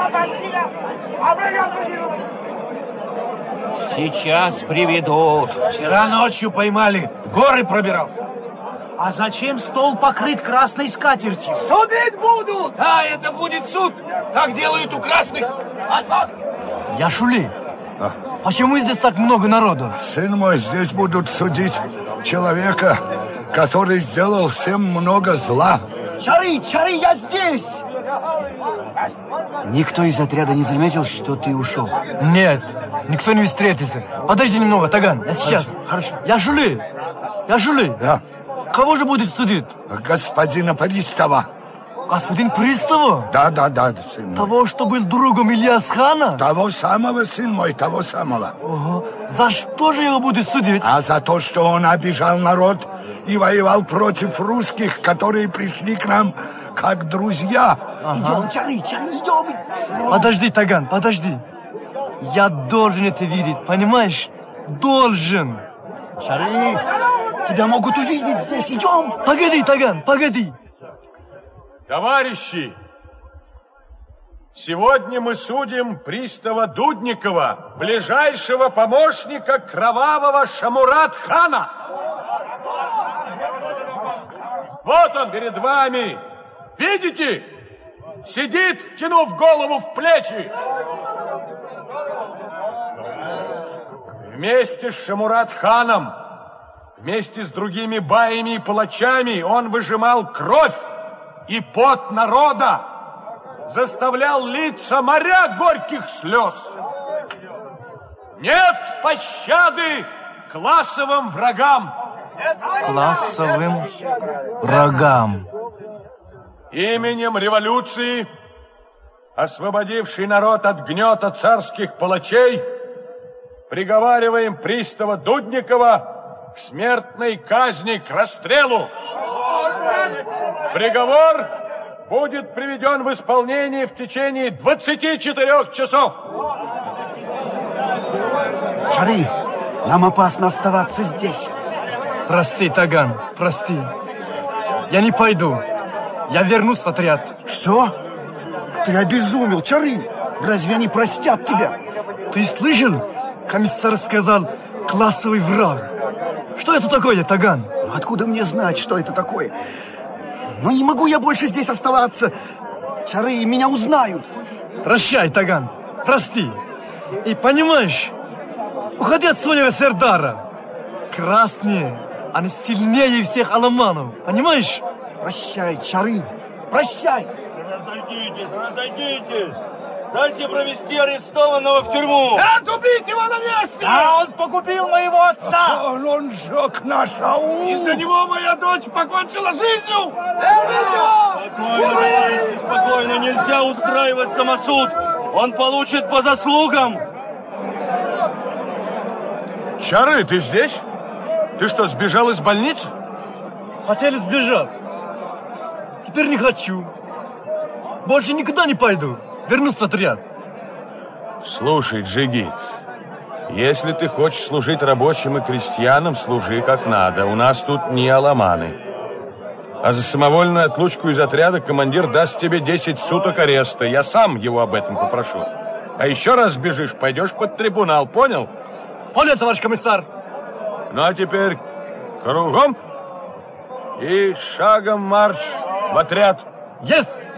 Сейчас приведут. Вчера ночью поймали, в горы пробирался. А зачем стол покрыт красной скатертью? Судить будут! Да, это будет суд. Так делают у красных. Яшули, почему здесь так много народу? Сын мой, здесь будут судить человека, который сделал всем много зла. Чары, я здесь! Никто из отряда не заметил, что ты ушел? Нет, никто не встретился. Подожди немного, Таган, я сейчас. Хорошо. Яшули! Да. Кого же будет судить? Господина пристава. Господин Пристава? Да, сын мой. Того, что был другом Ильяс-хана? Того самого, сын мой, того самого. Ого. За что же его будет судить? А за то, что он обижал народ и воевал против русских, которые пришли к нам как друзья. Ага. Идем, Чары, идем. Подожди, Таган, подожди. Я должен это видеть, понимаешь? Должен. Чары, тебя могут увидеть здесь, идем. Погоди, Таган, погоди. Товарищи, сегодня мы судим пристава Дудникова, ближайшего помощника кровавого Шамурат-хана. Вот он перед вами. Видите? Сидит, втянув голову в плечи. Вместе с Шамурат-ханом, вместе с другими баями и палачами он выжимал кровь и пот народа, заставлял литься моря горьких слез. Нет пощады классовым врагам. Классовым врагам. Именем революции, освободивший народ от гнета царских палачей, приговариваем пристава Дудникова к смертной казни, к расстрелу. Приговор будет приведен в исполнение в течение 24 часов. Чары, нам опасно оставаться здесь. Прости, Таган, прости. Я не пойду. Я вернусь в отряд. Что? Ты обезумел, Чары. Разве они простят тебя? Ты слышал? Комиссар сказал классовый враг. Что это такое, Таган? Откуда мне знать, что это такое? Но не могу я больше здесь оставаться. Чары меня узнают. Прощай, Таган. Прости. И понимаешь, уходи от своего сердара. Красные, они сильнее всех аламанов. Понимаешь? Прощай, Чары. Прощай. Разойдитесь. Дайте провести арестованного в тюрьму. Нет, убить его на месте! А он погубил моего отца! Он сжег наш аул! Из-за него моя дочь покончила жизнью! Спокойно, товарищи, спокойно. Нельзя устраивать самосуд. Он получит по заслугам. Чары, ты здесь? Ты что, сбежал из больницы? Хотели сбежать. Теперь не хочу. Больше никуда не пойду. Вернусь в отряд. Слушай, Джигит, если ты хочешь служить рабочим и крестьянам, служи как надо. У нас тут не аламаны. А за самовольную отлучку из отряда командир даст тебе 10 суток ареста. Я сам его об этом попрошу. А еще раз сбежишь, пойдешь под трибунал, понял? Понял, товарищ комиссар. Ну а теперь кругом и шагом марш в отряд. Есть!